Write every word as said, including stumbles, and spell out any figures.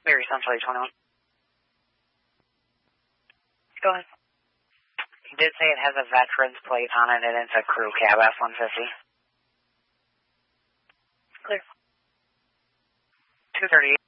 Very Central eight twenty-one. Go ahead. He did say it has a veteran's plate on it, and it's a crew cab F one fifty. Clear. two thirty-eight.